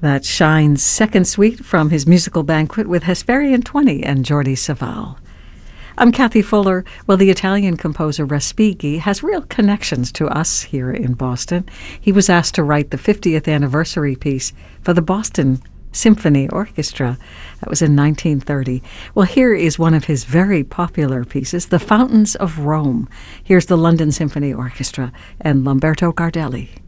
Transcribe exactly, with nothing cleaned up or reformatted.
That Shine's second suite from his musical banquet with Hesperian twenty and Jordi Savall. I'm Kathy Fuller. Well, the Italian composer Respighi has real connections to us here in Boston. He was asked to write the fiftieth anniversary piece for the Boston Symphony Orchestra. That was in nineteen thirty. Well, here is one of his very popular pieces, The Fountains of Rome. Here's the London Symphony Orchestra and Lamberto Gardelli.